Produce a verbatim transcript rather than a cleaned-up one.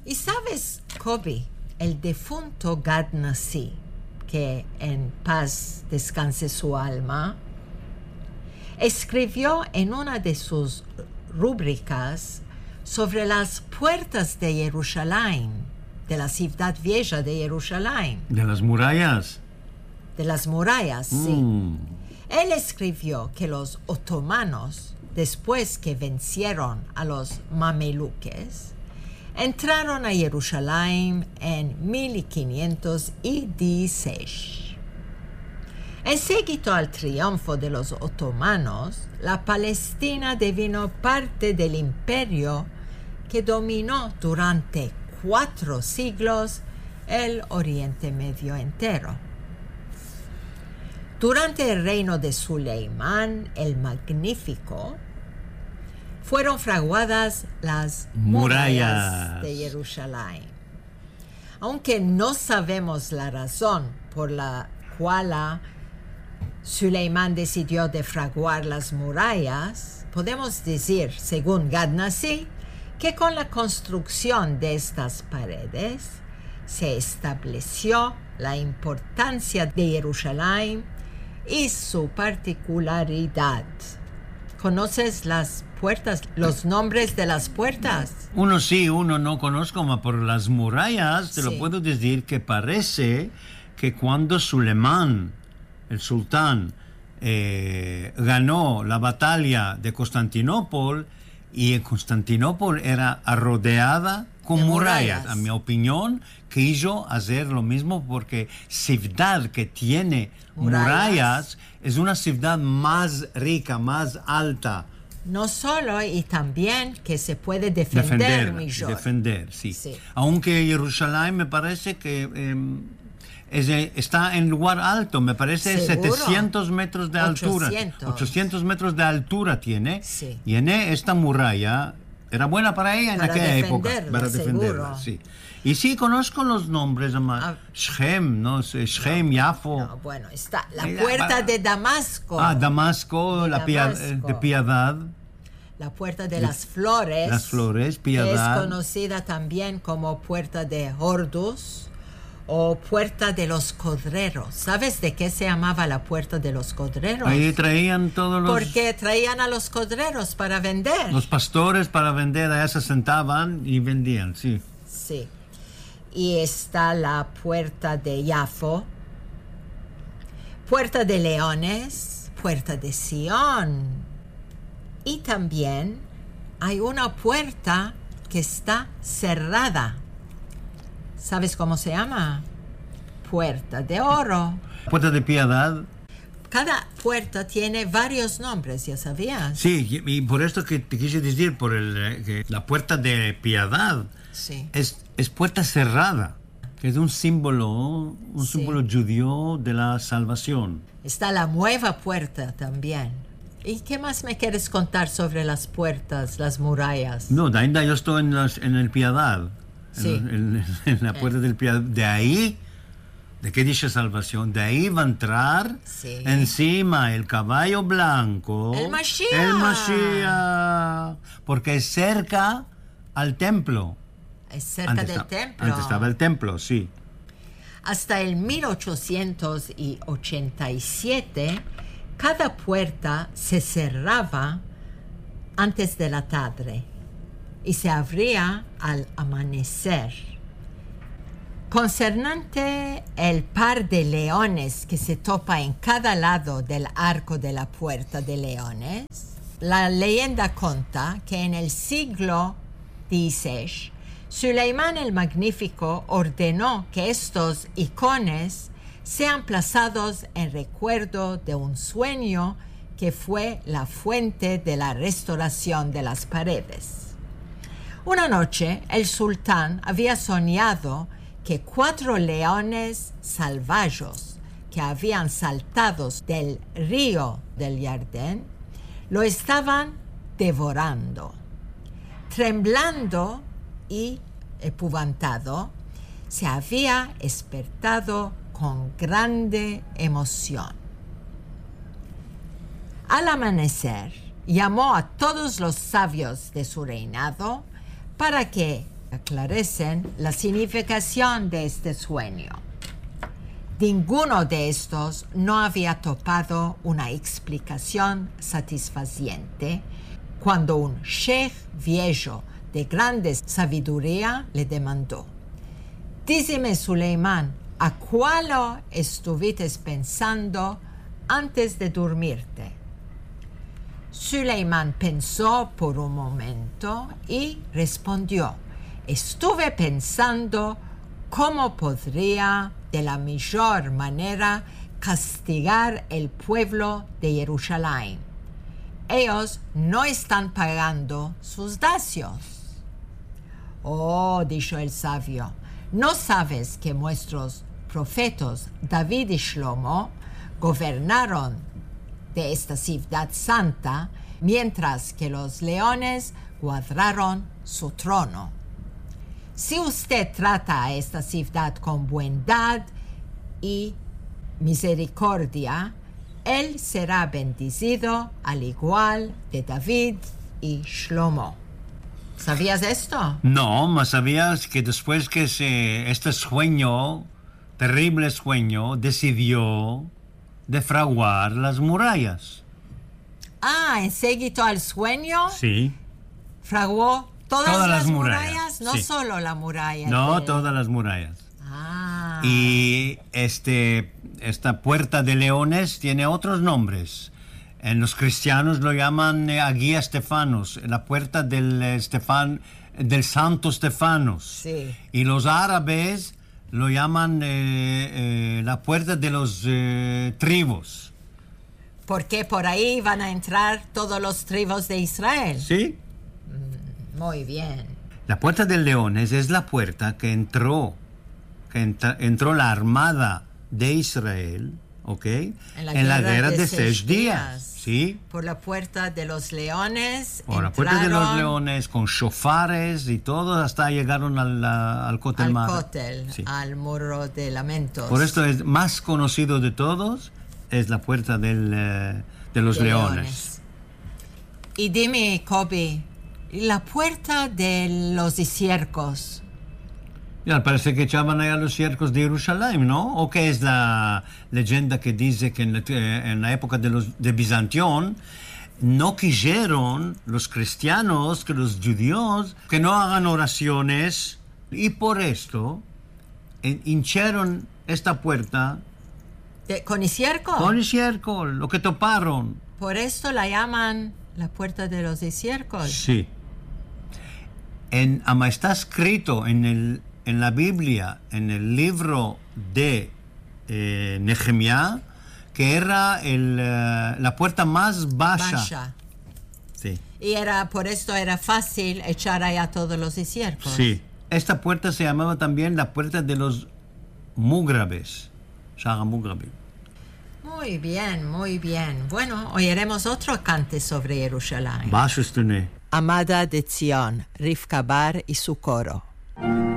Y sabes, Kobi, el difunto Gad Nasi, que en paz descanse su alma, escribió en una de sus rúbricas sobre las puertas de Jerusalén, de la ciudad vieja de Jerusalén. ¿De las murallas? De las murallas, mm. sí. Él escribió que los otomanos, después que vencieron a los mameluques, entraron a Jerusalén en mil quinientos dieciséis. En seguito al triunfo de los otomanos, la Palestina devino parte del imperio que dominó durante cuatro siglos el Oriente Medio entero. Durante el reino de Suleimán el Magnífico, fueron fraguadas las murallas, murallas de Jerusalén. Aunque no sabemos la razón por la cual Suleimán decidió de fraguar las murallas, podemos decir, según Gad Nasi, que con la construcción de estas paredes se estableció la importancia de Jerusalén y su particularidad. ¿Conoces las puertas, los nombres de las puertas? Uno sí, uno no conozco, pero por las murallas te sí. lo puedo decir que parece que cuando Suleimán, el sultán, eh, ganó la batalla de Constantinopla, y en Constantinopla era rodeada con murallas. murallas. A mi opinión, quiso hacer lo mismo porque ciudad que tiene murallas, murallas es una ciudad más rica, más alta. No solo, y también que se puede defender, defender, defender sí. sí. Aunque Jerusalén me parece que eh, es, está en lugar alto, me parece ¿Seguro? setecientos metros de ochocientos. altura. ochocientos metros de altura tiene. Sí. Y en esta muralla era buena para ella en para aquella época. Para defenderla, sí. Y sí, conozco los nombres, ah, Shem, ¿no? Shem, no, Yafo. No, bueno, está la puerta de Damasco. Ah, Damasco, de la Damasco. Pia, de Piedad. La puerta de las flores. Las flores, Piedad. Que es conocida también como puerta de Horus o puerta de los codreros. ¿Sabes de qué se llamaba la puerta de los codreros? Ahí traían todos los... Porque traían a los codreros para vender. Los pastores para vender, allá se sentaban y vendían, sí. Sí. Y está la puerta de Yafo, puerta de Leones, puerta de Sion. Y también hay una puerta que está cerrada. ¿Sabes cómo se llama? Puerta de Oro. Puerta de Piedad. Cada puerta tiene varios nombres, ¿ya sabías? Sí, y por esto que te quise decir, por el, que la puerta de Piedad sí. es, es puerta cerrada, que es un símbolo, un sí. símbolo judío de la salvación. Está la nueva puerta también. ¿Y qué más me quieres contar sobre las puertas, las murallas? No, de ahí yo estoy en, las, en el Piedad, sí. en, en, en la puerta eh. del Piedad. De ahí, ¿de qué dice salvación? De ahí va a entrar sí. encima el caballo blanco. El Mashiach. El Mashiach. Porque es cerca al templo. Es cerca antes del está, templo. Antes estaba el templo, sí. Hasta el mil ochocientos ochenta y siete, cada puerta se cerraba antes de la tarde y se abría al amanecer. Concernante el par de leones que se topa en cada lado del arco de la puerta de leones, la leyenda cuenta que en el siglo dieciséis, Suleimán el Magnífico ordenó que estos icones sean plazados en recuerdo de un sueño que fue la fuente de la restauración de las paredes. Una noche, el sultán había soñado que cuatro leones salvajes que habían saltado del río del Jardín lo estaban devorando. Temblando y epuvantado, se había despertado con grande emoción. Al amanecer, llamó a todos los sabios de su reinado para que aclarecen la significación de este sueño. Ninguno de estos no había topado una explicación satisfaciente cuando un sheikh viejo de grande sabiduría le demandó: «Díceme, Suleimán, ¿a cuál estuviste pensando antes de dormirte?» Suleimán pensó por un momento y respondió: «Estuve pensando cómo podría de la mejor manera castigar el pueblo de Jerusalén. Ellos no están pagando sus dacios». «Oh», dijo el sabio, «¿no sabes que nuestros profetas David y Shlomo gobernaron de esta ciudad santa mientras que los leones guardaron su trono? Si usted trata a esta ciudad con bondad y misericordia, él será bendecido al igual de David y Shlomo». ¿Sabías esto? No, mas sabías que después que se, este sueño, terrible sueño, decidió defraguar las murallas. Ah, en seguito al sueño, Sí. fraguó todas, Todas las las murallas, murallas, no sí. solo la muralla. No, de- todas las murallas. Ah. Y este, esta puerta de leones tiene otros nombres. En los cristianos lo llaman eh, Agia Stefanos, la puerta del, eh, Stefan, del Santo Stefanos. Sí. Y los árabes lo llaman eh, eh, la puerta de los eh, tribus. Porque por ahí van a entrar todos los tribus de Israel. ¿Sí? Muy bien. La puerta de leones es la puerta que entró, que entra- entró la armada de Israel, ¿ok? En la, guerra, de, seis días. ¿Sí? Por la puerta de los leones. Por la puerta de los entraron leones, con shofares y todo, hasta llegaron al, al Kotel al Mar. Kotel, Sí. al muro de lamentos. Por esto es más conocido de todos, es la puerta del, eh, de los de leones. Y dime, Kobe, la puerta de los desiertos. Ya, parece que echaban ahí a los cercos de Jerusalén, ¿no? ¿O qué es la leyenda que dice que en la, eh, en la época de los de Bizantión no quisieron los cristianos, que los judíos, que no hagan oraciones, y por esto eh, hincharon esta puerta De, ¿Con Isierco? con el cerco, lo que toparon. Por esto la llaman la puerta de los desiertos. Sí. En, ama está escrito en, el, en la Biblia, en el libro de eh, Nehemías, que era el, eh, la puerta más baja. Baja. Sí. Y era, por esto era fácil echar allá todos los desiertos. Sí. Esta puerta se llamaba también la puerta de los mugrabes. Shara Mugrabim. Muy bien, muy bien. Bueno, oiremos otro cante sobre Jerusalén. Bajo Stune. Amada de Zion, Rivka Bar y su coro.